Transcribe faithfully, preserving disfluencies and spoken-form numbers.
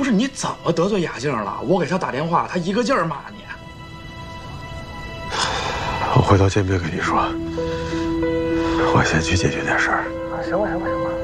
不是你怎么得罪雅静了？我给她打电话，她一个劲儿骂你。 我回头见面跟你说。我先去解决点事儿。 行吧，行吧，行吧。